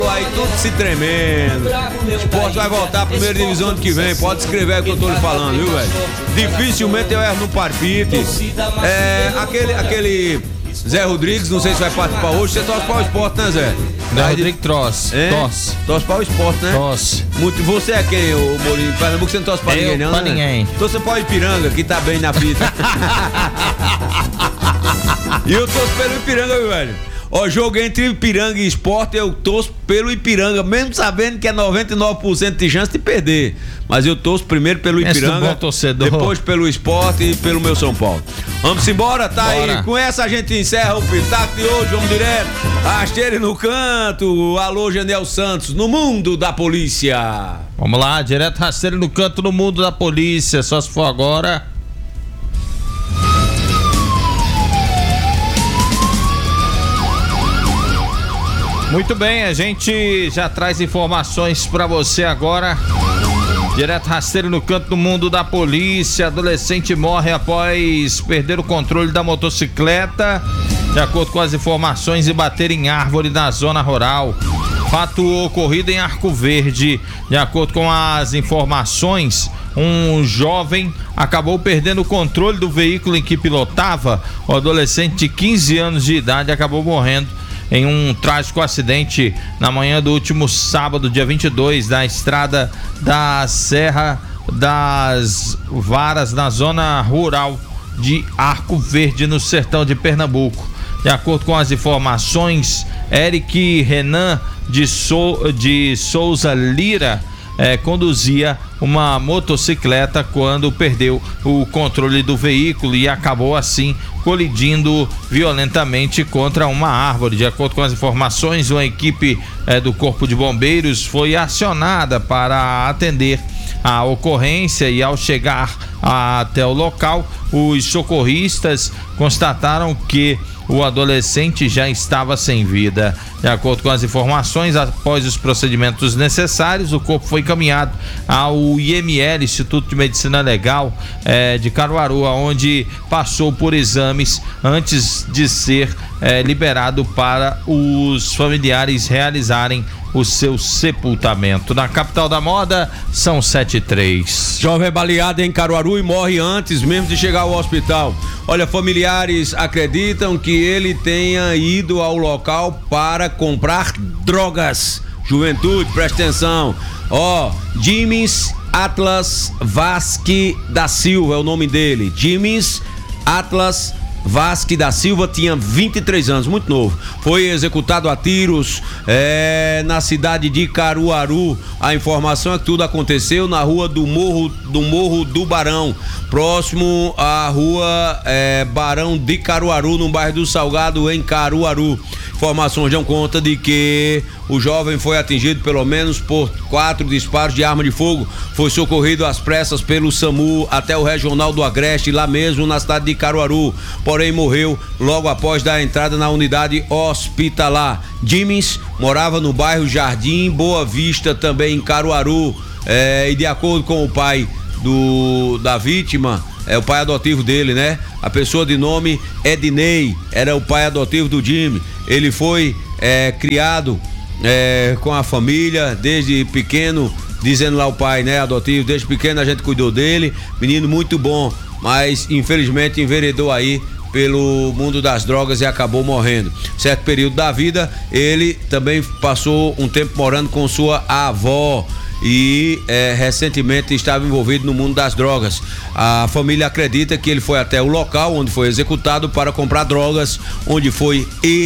Aí tudo se tremendo. O Sport vai voltar à primeira divisão ano que vem. Pode escrever o que eu tô lhe falando, viu, velho? Dificilmente eu erro no palpite. Aquele Zé Rodrigues, não sei se vai participar hoje. Você torce para o Sport, né, Zé? Zé Rodrigues torce. Torce para o Sport, né? Torce. Você é quem, o Mourinho? Pernambuco, você não torce para ninguém, não? Pra ninguém. Torce para o Ipiranga, que tá bem na fita. E eu torço pelo Ipiranga, meu velho. Ó, jogo entre Ipiranga e Sport, eu torço pelo Ipiranga, mesmo sabendo que é 99% de chance de perder. Mas eu torço primeiro pelo Ipiranga, depois pelo Sport e pelo meu São Paulo. Vamos embora, tá? Bora. Aí com essa a gente encerra o Pitaco de hoje, vamos direto. Rasteira no canto, alô Janel Santos, no mundo da polícia. Vamos lá, direto Rasteira no canto, no mundo da polícia, só se for agora. Muito bem, a gente já traz informações pra você agora. Direto Rasteiro no canto do mundo da polícia. Adolescente morre após perder o controle da motocicleta, de acordo com as informações, e bater em árvore na zona rural. Fato ocorrido em Arco Verde. De acordo com as informações, um jovem acabou perdendo o controle do veículo em que pilotava. O adolescente de 15 anos de idade acabou morrendo em um trágico acidente na manhã do último sábado, dia 22, na estrada da Serra das Varas, na zona rural de Arco Verde, no sertão de Pernambuco. De acordo com as informações, Eric Renan de Souza Lira conduzia uma motocicleta quando perdeu o controle do veículo e acabou assim colidindo violentamente contra uma árvore. De acordo com as informações, uma equipe do Corpo de Bombeiros foi acionada para atender a ocorrência e, ao chegar até o local, os socorristas constataram que o adolescente já estava sem vida. De acordo com as informações, após os procedimentos necessários, o corpo foi encaminhado ao IML, Instituto de Medicina Legal de Caruaru, onde passou por exames antes de ser liberado para os familiares realizarem o seu sepultamento. Na capital da moda, são 7:03. Jovem é baleado em Caruaru e morre antes mesmo de chegar ao hospital. Olha, familiares acreditam que ele tenha ido ao local para comprar drogas. Juventude, presta atenção. Jimis Atlas Vasque da Silva é o nome dele. Jimis Atlas Vasque da Silva tinha 23 anos, muito novo. Foi executado a tiros na cidade de Caruaru. A informação é que tudo aconteceu na rua do Morro do Barão, próximo à rua Barão de Caruaru, no bairro do Salgado, em Caruaru. Informações dão conta de que o jovem foi atingido pelo menos por 4 disparos de arma de fogo. Foi socorrido às pressas pelo SAMU até o Regional do Agreste, lá mesmo na cidade de Caruaru. Porém, morreu logo após dar entrada na unidade hospitalar. Jimis morava no bairro Jardim Boa Vista, também em Caruaru. E de acordo com o pai da vítima, o pai adotivo dele, né? A pessoa de nome Ednei era o pai adotivo do Jimmy. Ele foi criado com a família desde pequeno, dizendo lá o pai, né, adotivo, desde pequeno a gente cuidou dele, menino muito bom, mas infelizmente enveredou aí pelo mundo das drogas e acabou morrendo. Certo período da vida, ele também passou um tempo morando com sua avó e recentemente estava envolvido no mundo das drogas. A família acredita que ele foi até o local onde foi executado para comprar drogas, onde foi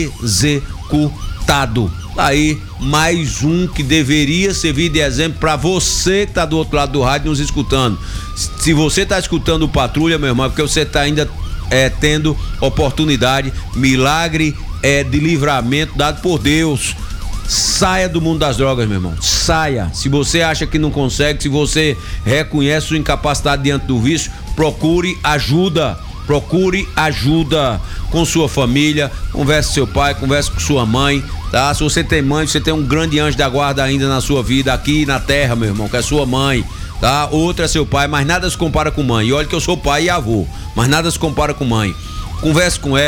executado. Aí, mais um que deveria servir de exemplo para você que está do outro lado do rádio nos escutando. Se você está escutando o Patrulha, meu irmão, é porque você está ainda tendo oportunidade, milagre de livramento dado por Deus. Saia do mundo das drogas, meu irmão. Saia. Se você acha que não consegue, se você reconhece sua incapacidade diante do vício, procure ajuda. Procure ajuda com sua família. Converse com seu pai, converse com sua mãe, tá? Se você tem mãe, você tem um grande anjo da guarda ainda na sua vida, aqui na terra, meu irmão, que é sua mãe, tá? Outra é seu pai, mas nada se compara com mãe. E olha que eu sou pai e avô, mas nada se compara com mãe. Converse com ela,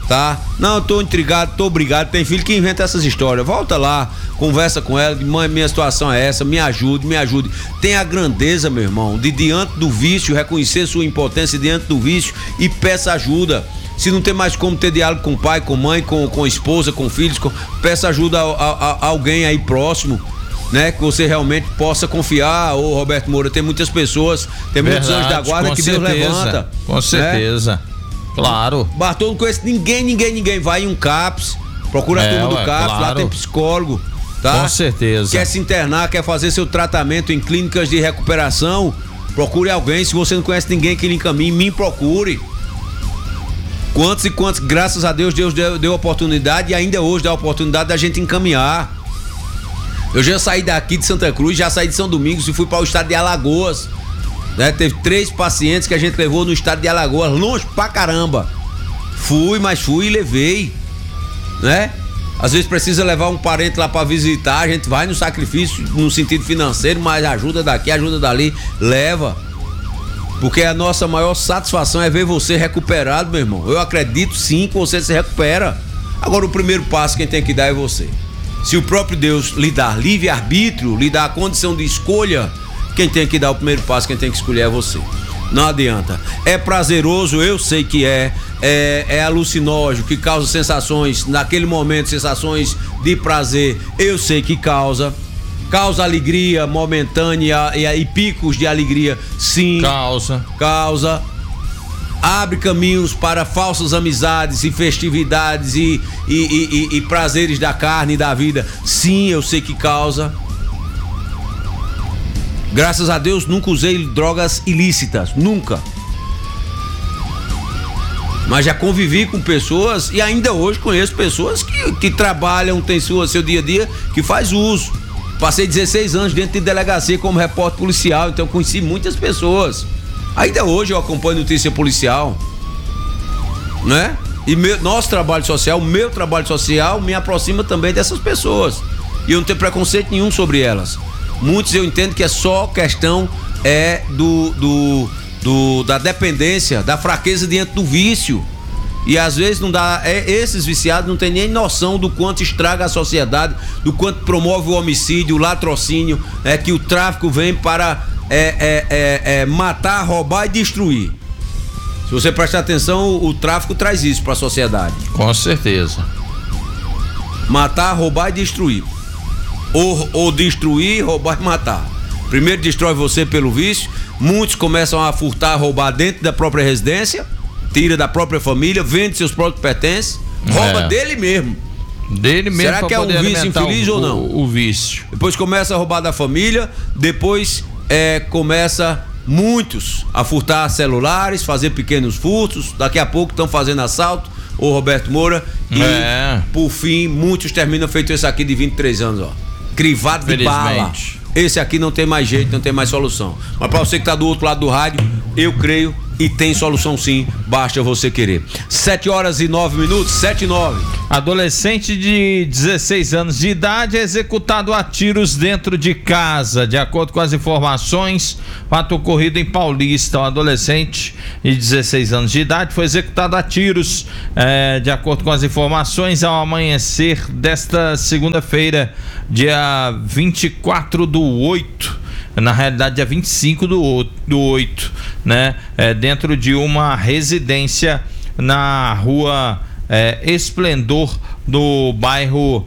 tá? Não, eu tô intrigado, tô obrigado. Tem filho que inventa essas histórias. Volta lá, conversa com ela, mãe, minha situação é essa, me ajude. Tenha a grandeza, meu irmão, de diante do vício, reconhecer sua impotência diante do vício e peça ajuda. Se não tem mais como ter diálogo com o pai, com mãe, com esposa, com filhos, peça ajuda a alguém aí próximo, né? Que você realmente possa confiar. Ô, Roberto Moura, tem muitas pessoas, tem muitos anjos da guarda que Deus levanta. Com certeza. Né? Claro. Bartolo não conhece ninguém. Vai em um CAPS, procura a turma do CAPS, claro. Lá tem psicólogo, tá? Com certeza. Quer se internar, quer fazer seu tratamento em clínicas de recuperação, procure alguém. Se você não conhece ninguém que lhe encaminhe, me procure. Quantos e quantos, graças a Deus deu oportunidade e ainda hoje dá a oportunidade da gente encaminhar. Eu já saí daqui de Santa Cruz, já saí de São Domingos e fui para o estado de Alagoas, né? Teve 3 pacientes que a gente levou no estado de Alagoas, longe pra caramba. Fui e levei, né? Às vezes precisa levar um parente lá para visitar, a gente vai no sacrifício no sentido financeiro, mas ajuda daqui, ajuda dali, leva. Porque a nossa maior satisfação é ver você recuperado, meu irmão. Eu acredito sim que você se recupera. Agora o primeiro passo quem tem que dar é você. Se o próprio Deus lhe dá livre-arbítrio, lhe dá a condição de escolha, quem tem que dar o primeiro passo, quem tem que escolher é você. Não adianta. É prazeroso, eu sei que é alucinógeno, que causa sensações, naquele momento, sensações de prazer, eu sei que causa alegria momentânea e picos de alegria, sim. Causa. Abre caminhos para falsas amizades e festividades e prazeres da carne e da vida, sim, eu sei que causa. Graças a Deus nunca usei drogas ilícitas, nunca. Mas já convivi com pessoas e ainda hoje conheço pessoas que trabalham, tem seu dia a dia, que faz uso. Passei 16 anos dentro de delegacia como repórter policial, então conheci muitas pessoas. Ainda hoje eu acompanho notícia policial, né? E nosso trabalho social, o meu trabalho social me aproxima também dessas pessoas. E eu não tenho preconceito nenhum sobre elas. Muitos eu entendo que é só questão da dependência, da fraqueza diante do vício. E às vezes não dá, esses viciados não têm nem noção do quanto estraga a sociedade, do quanto promove o homicídio, o latrocínio, que o tráfico vem para matar, roubar e destruir. Se você prestar atenção, o tráfico traz isso para a sociedade. Com certeza. Matar, roubar e destruir. Ou destruir, roubar e matar. Primeiro destrói você pelo vício. Muitos começam a furtar, roubar dentro da própria residência, tira da própria família, vende seus próprios pertences, rouba dele mesmo. Será que é um vício infeliz ou não? O vício. Depois começa a roubar da família, depois começa muitos a furtar celulares, fazer pequenos furtos, daqui a pouco estão fazendo assalto, o Roberto Moura, e por fim muitos terminam feito esse aqui de 23 anos, ó, crivado de bala. Esse aqui não tem mais jeito, não tem mais solução. Mas para você que tá do outro lado do rádio, eu creio e tem solução sim, basta você querer. 7h09, 7h09. Adolescente de 16 anos de idade é executado a tiros dentro de casa. De acordo com as informações, fato ocorrido em Paulista. Um adolescente de 16 anos de idade foi executado a tiros. De acordo com as informações, ao amanhecer desta segunda-feira, dia 24/8. Na realidade, dia 25 do 8, né? Dentro de uma residência na rua Esplendor, do bairro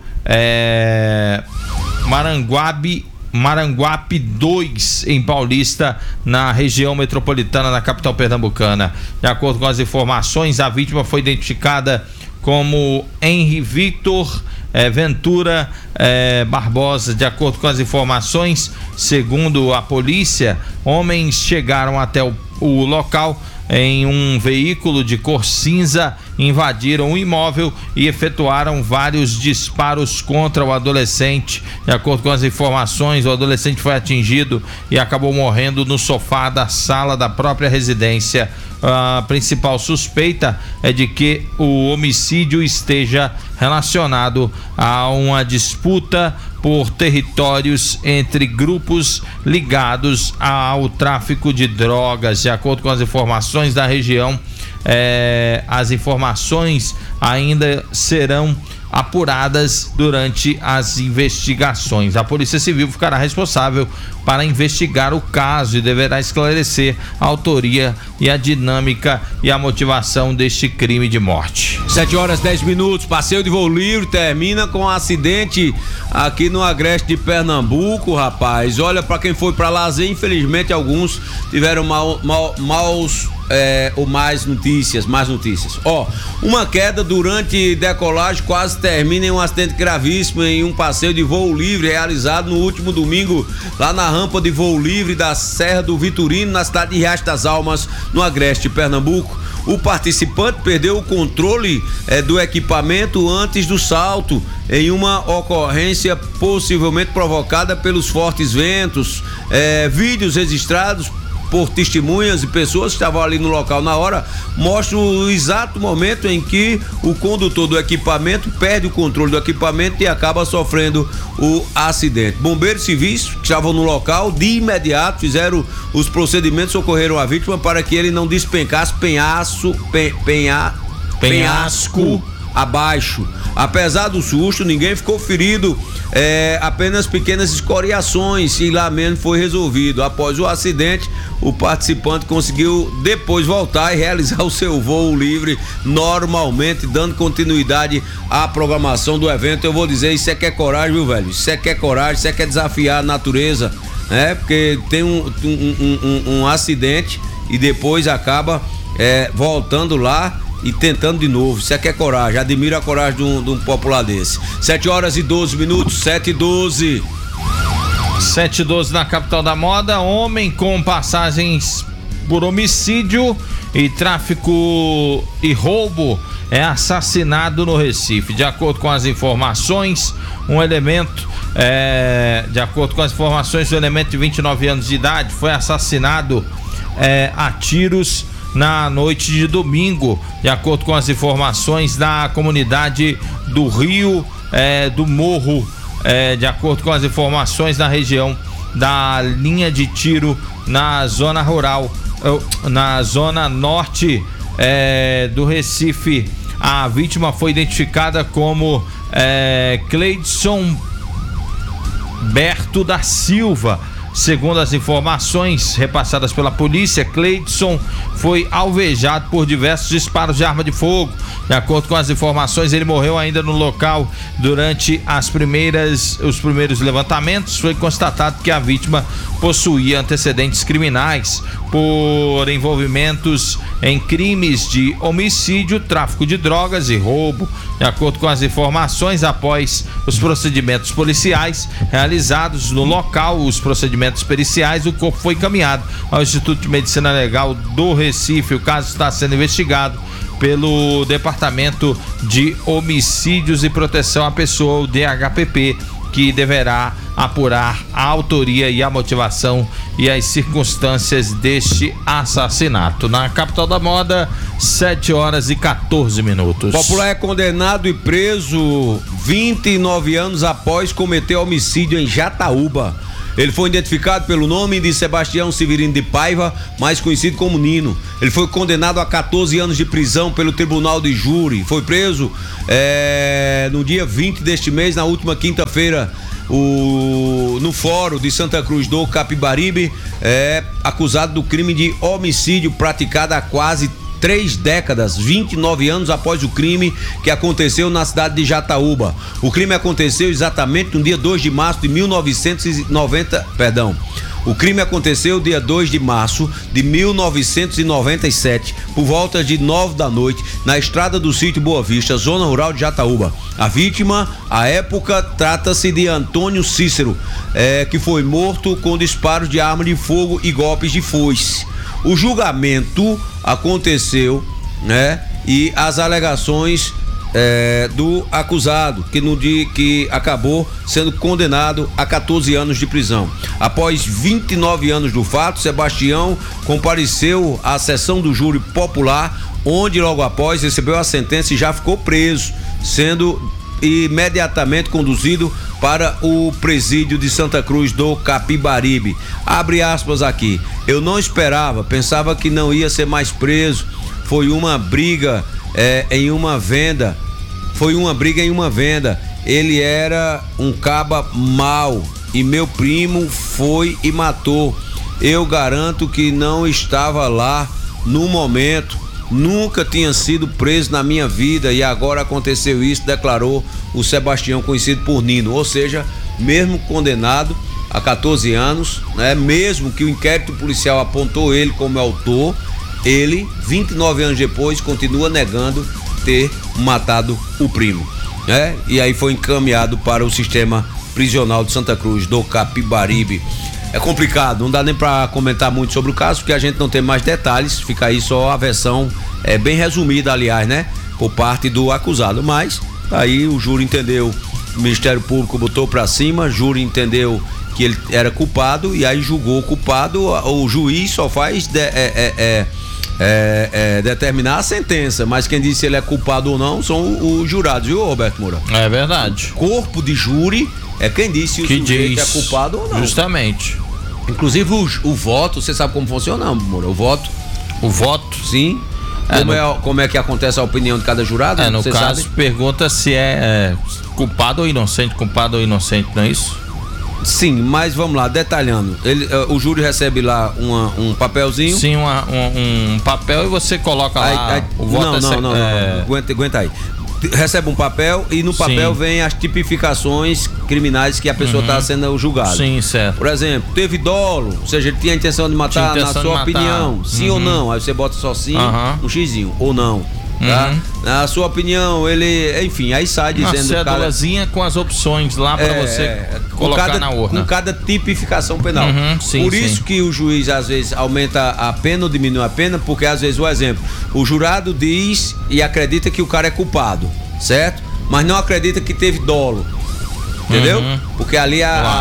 Maranguape 2, em Paulista, na região metropolitana da capital pernambucana. De acordo com as informações, a vítima foi identificada como Henry Victor Ventura Barbosa. De acordo com as informações, segundo a polícia, homens chegaram até o local em um veículo de cor cinza, invadiram o imóvel e efetuaram vários disparos contra o adolescente. De acordo com as informações, o adolescente foi atingido e acabou morrendo no sofá da sala da própria residência. A principal suspeita é de que o homicídio esteja relacionado a uma disputa por territórios entre grupos ligados ao tráfico de drogas. De acordo com as informações da região, as informações ainda serão apuradas durante as investigações. A Polícia Civil ficará responsável para investigar o caso e deverá esclarecer a autoria e a dinâmica e a motivação deste crime de morte. 7h10, passeio de voo livre termina com um acidente aqui no Agreste de Pernambuco, rapaz. Olha, para quem foi para lazer, infelizmente alguns tiveram mais notícias. Uma queda durante decolagem quase termina em um acidente gravíssimo em um passeio de voo livre realizado no último domingo lá na rampa de voo livre da Serra do Vitorino, na cidade de Riacho das Almas, no Agreste de Pernambuco. O participante perdeu o controle do equipamento antes do salto, em uma ocorrência possivelmente provocada pelos fortes ventos. Vídeos registrados por testemunhas e pessoas que estavam ali no local na hora mostram o exato momento em que o condutor do equipamento perde o controle do equipamento e acaba sofrendo o acidente. Bombeiros civis que estavam no local de imediato fizeram os procedimentos, socorreram a vítima para que ele não despencasse penhasco abaixo. Apesar do susto, ninguém ficou ferido, apenas pequenas escoriações, e lá mesmo foi resolvido. Após o acidente, o participante conseguiu depois voltar e realizar o seu voo livre normalmente, dando continuidade à programação do evento. Eu vou dizer, isso é que é coragem, viu, velho? Isso é que é coragem, isso é que é desafiar a natureza, né? Porque tem um acidente e depois acaba voltando lá e tentando de novo. Isso é que é coragem. Admiro a coragem de um popular desse. 7h12, 7h12. 7h12 na capital da moda. Homem com passagens por homicídio e tráfico e roubo é assassinado no Recife. De acordo com as informações, o elemento de 29 anos de idade foi assassinado a tiros na noite de domingo, de acordo com as informações da comunidade do Rio do Morro, de acordo com as informações da região da linha de tiro na zona rural, na zona norte do Recife. A vítima foi identificada como Cleidson Berto da Silva. Segundo as informações repassadas pela polícia, Cleidson foi alvejado por diversos disparos de arma de fogo. De acordo com as informações, ele morreu ainda no local. Durante os primeiros levantamentos, foi constatado que a vítima possuía antecedentes criminais por envolvimentos em crimes de homicídio, tráfico de drogas e roubo. De acordo com as informações, após os procedimentos policiais realizados no local, os procedimentos periciais, o corpo foi encaminhado ao Instituto de Medicina Legal do Recife. O caso está sendo investigado pelo Departamento de Homicídios e Proteção à Pessoa, o DHPP, que deverá apurar a autoria e a motivação e as circunstâncias deste assassinato. Na capital da moda, 7h14. Popular é condenado e preso 29 anos após cometer homicídio em Jataúba. Ele foi identificado pelo nome de Sebastião Severino de Paiva, mais conhecido como Nino. Ele foi condenado a 14 anos de prisão pelo Tribunal de Júri. Foi preso no dia 20 deste mês, na última quinta-feira, no Fórum de Santa Cruz do Capibaribe, acusado do crime de homicídio praticado há quase 3 décadas, 29 anos após o crime que aconteceu na cidade de Jataúba. O crime aconteceu exatamente no dia 2 de março de 1990, O crime aconteceu dia 2 de março de 1997, por volta de 9 da noite, na estrada do sítio Boa Vista, zona rural de Jataúba. A vítima, à época, trata-se de Antônio Cícero, que foi morto com disparos de arma de fogo e golpes de foice. O julgamento aconteceu, e as alegações do acusado, que acabou sendo condenado a 14 anos de prisão. Após 29 anos do fato, Sebastião compareceu à sessão do júri popular, onde logo após recebeu a sentença e já ficou preso, sendo imediatamente conduzido para o presídio de Santa Cruz do Capibaribe. Abre aspas aqui: eu não esperava, pensava que não ia ser mais preso, foi uma briga em uma venda. Foi uma briga em uma venda. Ele era um caba mau e meu primo foi e matou. Eu garanto que não estava lá no momento. Nunca tinha sido preso na minha vida e agora aconteceu isso, declarou o Sebastião, conhecido por Nino. Ou seja, mesmo condenado a 14 anos, né, mesmo que o inquérito policial apontou ele como autor, ele, 29 anos depois, continua negando ter matado o primo, né? E aí foi encaminhado para o sistema prisional de Santa Cruz do Capibaribe. É complicado, não dá nem pra comentar muito sobre o caso, porque a gente não tem mais detalhes, fica aí só a versão bem resumida, aliás, né? Por parte do acusado, mas aí o júri entendeu, o Ministério Público botou pra cima, o júri entendeu que ele era culpado e aí julgou o culpado, o juiz só faz determinar a sentença, mas quem diz se ele é culpado ou não são os jurados, viu, Roberto Moura? É verdade. O corpo de júri é quem diz se o sujeito é culpado ou não. Justamente. Inclusive o voto, você sabe como funciona, Moura? O voto, sim. Como é que acontece a opinião de cada jurado? No caso, sabe? Pergunta se é culpado ou inocente, não é isso? Sim, mas vamos lá, detalhando. O júri recebe lá um papelzinho. Sim, um papel e você coloca lá o voto. Não, aguenta aí. Recebe um papel e no papel vem as tipificações criminais que a pessoa está sendo julgada. Sim, certo. Por exemplo, teve dolo, ou seja, ele tinha a intenção de matar, na sua opinião, sim ou não. Aí você bota só sim, um xizinho, ou não. Tá? Na sua opinião, ele, enfim, aí sai dizendo uma cédulazinha com as opções lá para você colocar na urna. Com cada tipificação penal. Por isso que o juiz às vezes aumenta a pena ou diminui a pena, porque às vezes, o exemplo, o jurado diz e acredita que o cara é culpado, certo? Mas não acredita que teve dolo. Entendeu? Porque ali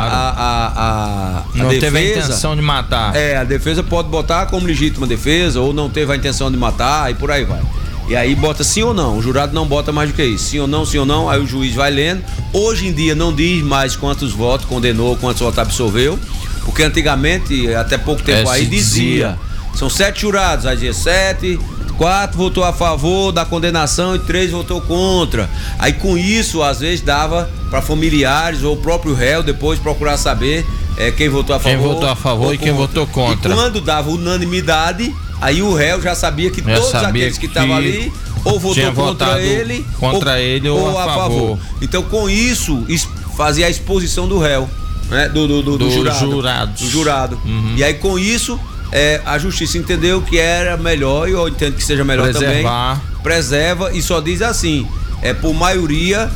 não defesa, teve a intenção de matar. A defesa pode botar como legítima defesa ou não teve a intenção de matar e por aí vai. E aí bota sim ou não, o jurado não bota mais do que isso, sim ou não, aí o juiz vai lendo. Hoje em dia não diz mais quantos votos condenou, quantos votos absolveu, porque antigamente, até pouco tempo aí dizia, são 7 jurados, aí dizia 7, 4 votou a favor da condenação e 3 votou contra. Aí com isso, às vezes dava para familiares ou o próprio réu depois procurar saber quem votou a favor, e quem votou contra. E quando dava unanimidade, aí o réu já sabia que todos aqueles que estavam ali ou votou contra ele ou a favor. Então com isso fazia a exposição do réu, né? do jurado. E aí com isso a justiça entendeu que era melhor, e eu entendo que seja melhor também, preserva e só diz assim, por maioria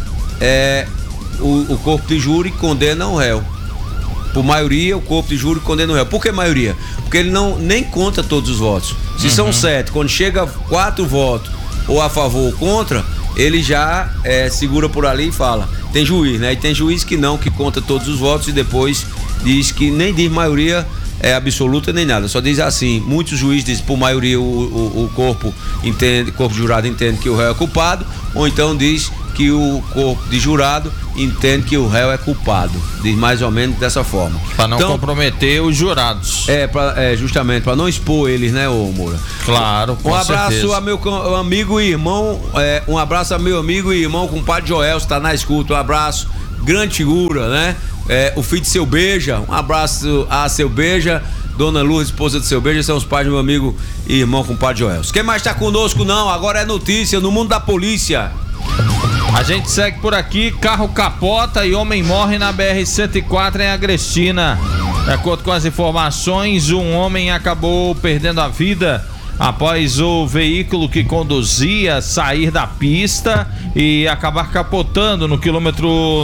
o corpo de júri condena o réu. Por maioria, o corpo de júri condena o réu. Por que maioria? Porque ele nem conta todos os votos. Se são 7, quando chega 4 votos, ou a favor ou contra, ele já segura por ali e fala. Tem juiz, né? E tem juiz que conta todos os votos e depois diz que nem diz maioria absoluta nem nada. Só diz assim, muitos juízes dizem por maioria o corpo de jurado entende que o réu é culpado, ou então diz que o corpo de jurado entende que o réu é culpado. Diz mais ou menos dessa forma. Para não comprometer os jurados. Justamente, para não expor eles, né, ô Moura? Claro, com abraço certeza. a meu amigo e irmão, um abraço a meu amigo e irmão, compadre Joel, está na escuta. Um abraço, grande figura, né? O filho de Seu Beija, um abraço a Seu Beija, Dona Lourdes, esposa de Seu Beija, são os pais do meu amigo e irmão, compadre Joel. Quem mais está conosco não? Agora é notícia no mundo da polícia. A gente segue por aqui, carro capota e homem morre na BR-104 em Agrestina. De acordo com as informações, um homem acabou perdendo a vida após o veículo que conduzia sair da pista e acabar capotando no quilômetro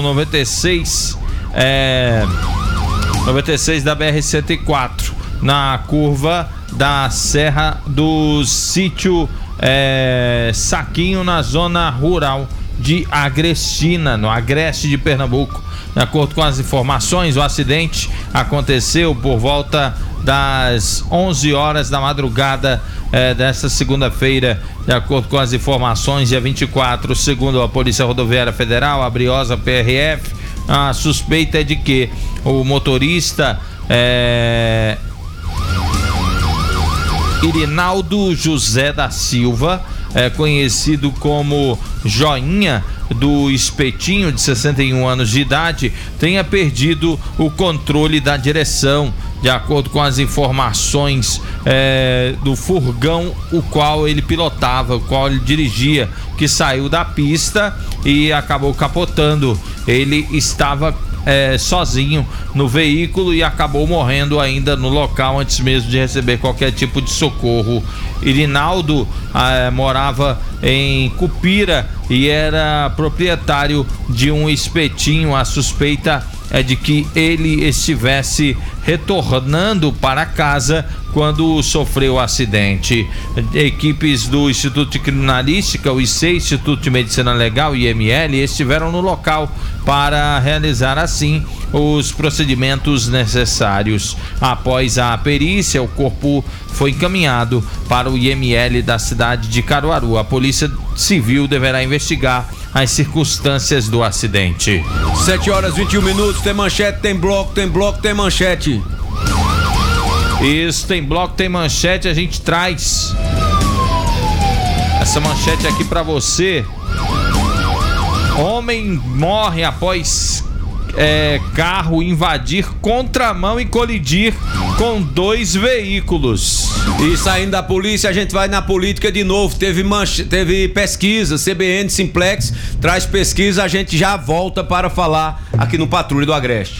96 da BR-104, na curva da Serra do Sítio Saquinho, na zona rural de Agrestina, no Agreste de Pernambuco. De acordo com as informações, o acidente aconteceu por volta das 11 horas da madrugada desta segunda-feira. De acordo com as informações, dia 24, segundo a Polícia Rodoviária Federal, a Briosa PRF, a suspeita é de que o motorista Irinaldo José da Silva conhecido como Joinha, do Espetinho, de 61 anos de idade, tenha perdido o controle da direção, de acordo com as informações do furgão o qual ele pilotava, o qual ele dirigia, que saiu da pista e acabou capotando. Ele estava sozinho no veículo e acabou morrendo ainda no local antes mesmo de receber qualquer tipo de socorro. Irinaldo morava em Cupira e era proprietário de um espetinho. A suspeita é de que ele estivesse retornando para casa quando sofreu o acidente. Equipes do Instituto de Criminalística, o IC, Instituto de Medicina Legal, IML, estiveram no local para realizar assim os procedimentos necessários. Após a perícia, o corpo foi encaminhado para o IML da cidade de Caruaru. A Polícia Civil deverá investigar as circunstâncias do acidente. 7h21, tem manchete, tem bloco, tem manchete. Isso, tem bloco, tem manchete, a gente traz essa manchete aqui pra você. Homem morre após carro invadir contramão e colidir com 2 veículos. E saindo da polícia, a gente vai na política de novo. Teve pesquisa, CBN Simplex traz pesquisa, a gente já volta para falar aqui no Patrulha do Agreste.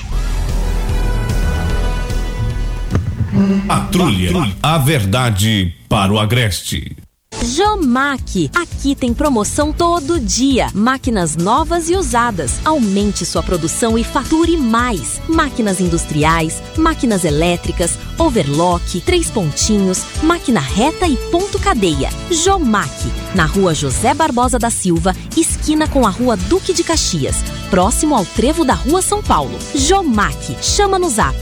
Patrulha, a verdade para o Agreste. Jomac, aqui tem promoção todo dia. Máquinas novas e usadas. Aumente sua produção e fature mais. Máquinas industriais, máquinas elétricas, overlock, 3 pontinhos, máquina reta e ponto cadeia. Jomac, na rua José Barbosa da Silva, esquina com a rua Duque de Caxias, próximo ao trevo da rua São Paulo. Jomac, chama no zap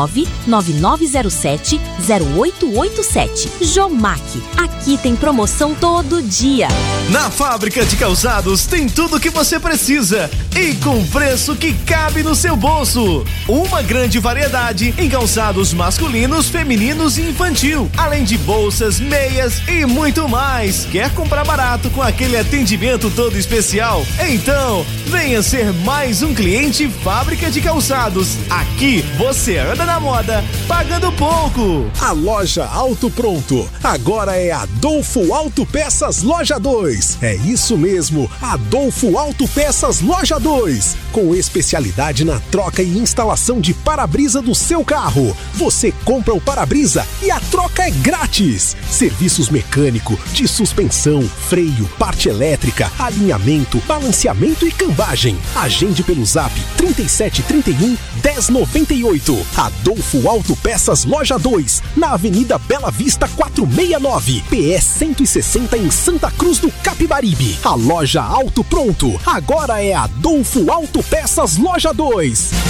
99907-0887. Jomac, aqui tem promoção todo dia. Na Fábrica de Calçados tem tudo o que você precisa e com preço que cabe no seu bolso. Uma grande variedade em calçados masculinos, femininos e infantil, além de bolsas, meias e muito mais. Quer comprar barato com aquele atendimento todo especial? Então, venha ser mais um cliente Fábrica de Calçados. Aqui você anda na moda pagando pouco. A loja Auto Pronto agora é Adolfo Autopeças Loja 2. É isso mesmo, Adolfo Autopeças Loja 2. Com especialidade na troca e instalação de para-brisa do seu carro. Você compra o para-brisa e a troca é grátis. Serviços mecânico, de suspensão, freio, parte elétrica, alinhamento, balanceamento e cambagem. Agende pelo zap 3731-1098. Adolfo Autopeças Loja 2, na Avenida Bela Vista 469, PS 160 em Santa Cruz do Capibaribe. A loja Auto Pronto agora é Adolfo Autopeças Loja 2.